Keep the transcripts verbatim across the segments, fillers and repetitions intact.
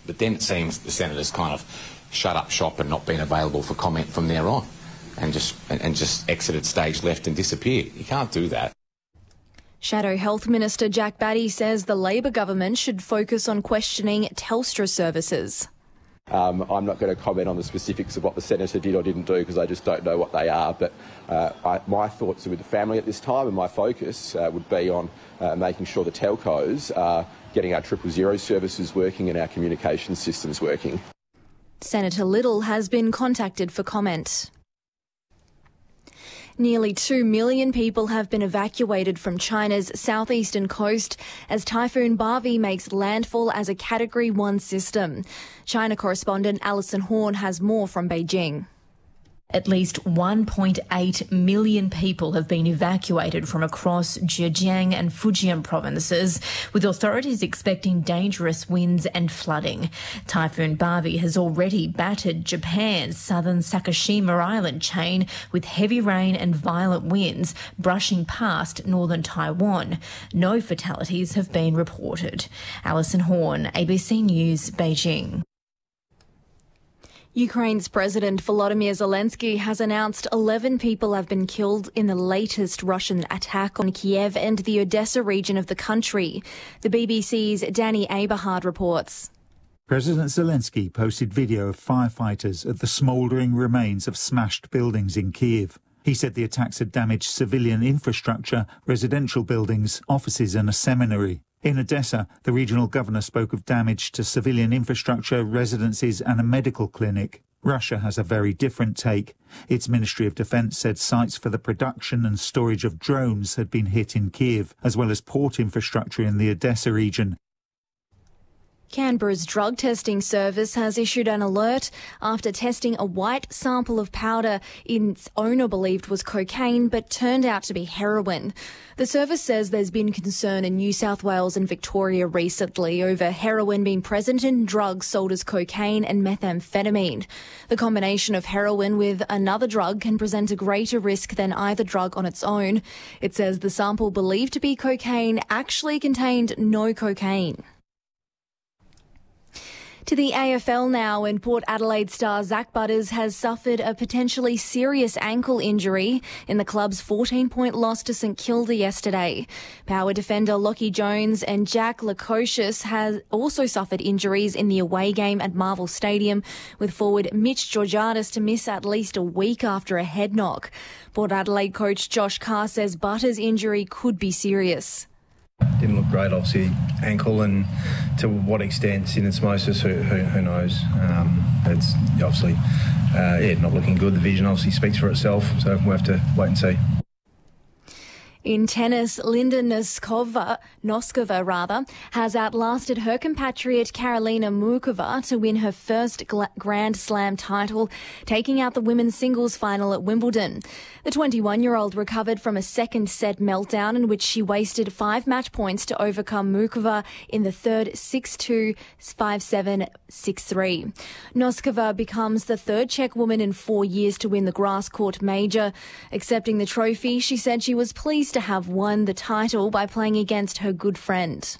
But then it seems the senators kind of shut up shop and not been available for comment from there on, and just and, and just exited stage left and disappeared. You can't do that. Shadow Health Minister Jack Batty says the Labor government should focus on questioning Telstra services. Um, I'm not going to comment on the specifics of what the senator did or didn't do because I just don't know what they are. But uh, I, my thoughts are with the family at this time, and my focus uh, would be on uh, making sure the telcos are getting our triple zero services working and our communication systems working. Senator Little has been contacted for comment. Nearly two million people have been evacuated from China's southeastern coast as Typhoon Bavi makes landfall as a Category one system. China correspondent Alison Horn has more from Beijing. At least one point eight million people have been evacuated from across Zhejiang and Fujian provinces, with authorities expecting dangerous winds and flooding. Typhoon Bavi has already battered Japan's southern Sakishima Island chain with heavy rain and violent winds brushing past northern Taiwan. No fatalities have been reported. Alison Horn, A B C News, Beijing. Ukraine's President Volodymyr Zelensky has announced eleven people have been killed in the latest Russian attack on Kiev and the Odessa region of the country. The B B C's Danny Aberhard reports. President Zelensky posted video of firefighters at the smouldering remains of smashed buildings in Kiev. He said the attacks had damaged civilian infrastructure, residential buildings, offices and a seminary. In Odessa, the regional governor spoke of damage to civilian infrastructure, residences and a medical clinic. Russia has a very different take. Its Ministry of Defence said sites for the production and storage of drones had been hit in Kiev, as well as port infrastructure in the Odessa region. Canberra's drug testing service has issued an alert after testing a white sample of powder its owner believed was cocaine but turned out to be heroin. The service says there's been concern in New South Wales and Victoria recently over heroin being present in drugs sold as cocaine and methamphetamine. The combination of heroin with another drug can present a greater risk than either drug on its own. It says the sample believed to be cocaine actually contained no cocaine. To the A F L now, and Port Adelaide star Zach Butters has suffered a potentially serious ankle injury in the club's fourteen-point loss to St Kilda yesterday. Power defender Lockie Jones and Jack Lukosius has also suffered injuries in the away game at Marvel Stadium, with forward Mitch Georgiadis to miss at least a week after a head knock. Port Adelaide coach Josh Carr says Butters' injury could be serious. Didn't look great, obviously, ankle, and to what extent syndesmosis, who, who, who knows. Um, it's obviously uh, yeah, not looking good. The vision obviously speaks for itself, so we'll have to wait and see. In tennis, Linda Noskova, Noskova rather, has outlasted her compatriot Karolina Muchova to win her first Grand Slam title, taking out the women's singles final at Wimbledon. The twenty-one-year-old recovered from a second set meltdown in which she wasted five match points to overcome Muchova in the third six two, five seven, six three. Noskova becomes the third Czech woman in four years to win the grass court major. Accepting the trophy, she said she was pleased to have won the title by playing against her good friend.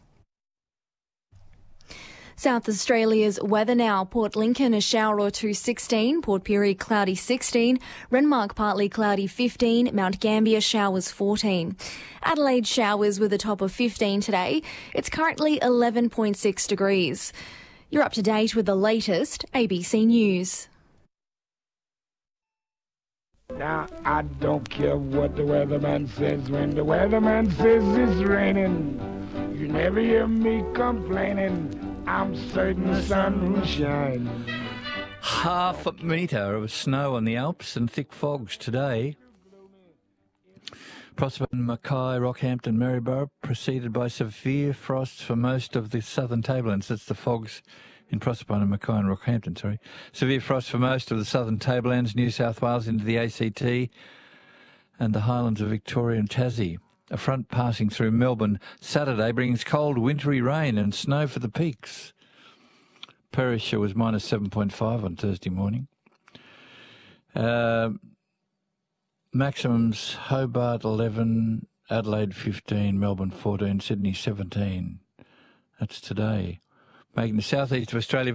South Australia's weather now. Port Lincoln a shower or two sixteen, Port Pirie cloudy sixteen, Renmark partly cloudy fifteen, Mount Gambier showers fourteen. Adelaide showers with a top of fifteen today. It's currently eleven point six degrees. You're up to date with the latest A B C News. Now, I don't care what the weatherman says. When the weatherman says it's raining, you never hear me complaining. I'm certain the sun will shine. Half a metre of snow on the Alps and thick fogs today. Proserpine, Mackay, Rockhampton, Maryborough, preceded by severe frosts for most of the southern tablelands. That's the fogs in Proserpine and Mackay and Rockhampton, sorry. Severe frost for most of the southern tablelands, New South Wales into the A C T and the highlands of Victoria and Tassie. A front passing through Melbourne Saturday brings cold, wintry rain and snow for the peaks. Perisher was minus seven point five on Thursday morning. Uh, maximums Hobart eleven, Adelaide fifteen, Melbourne fourteen, Sydney seventeen. That's today. Making the southeast of Australia